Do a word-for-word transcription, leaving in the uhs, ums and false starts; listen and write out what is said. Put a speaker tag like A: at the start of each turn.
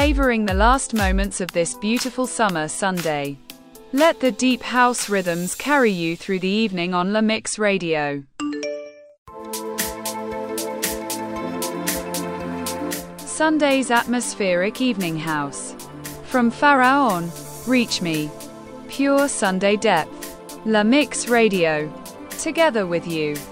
A: savoring the last moments of this beautiful summer Sunday. Let the deep house rhythms carry you through the evening on La Mix Radio. Sunday's atmospheric evening house. From Pharaon, reach me. Pure Sunday depth. La Mix Radio. Together with you.